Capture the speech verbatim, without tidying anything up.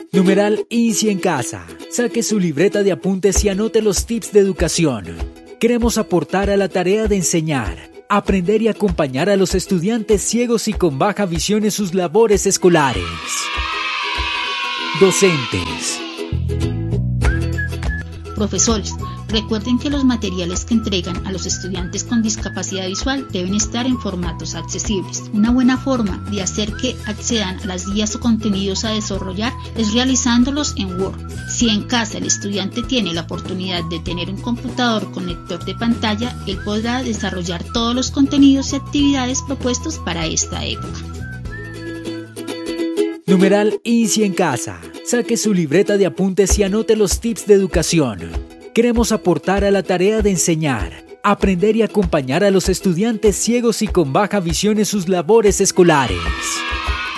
Numeral INSI en casa. Saque su libreta de apuntes y anote los tips de educación. Queremos aportar a la tarea de enseñar, aprender y acompañar a los estudiantes ciegos y con baja visión en sus labores escolares. Docentes. Profesores, recuerden que los materiales que entregan a los estudiantes con discapacidad visual deben estar en formatos accesibles. Una buena forma de hacer que accedan a las guías o contenidos a desarrollar es realizándolos en Word. Si en casa el estudiante tiene la oportunidad de tener un computador con lector de pantalla, él podrá desarrollar todos los contenidos y actividades propuestos para esta época. Numeral INSI en casa. Saque su libreta de apuntes y anote los tips de educación. Queremos aportar a la tarea de enseñar, aprender y acompañar a los estudiantes ciegos y con baja visión en sus labores escolares.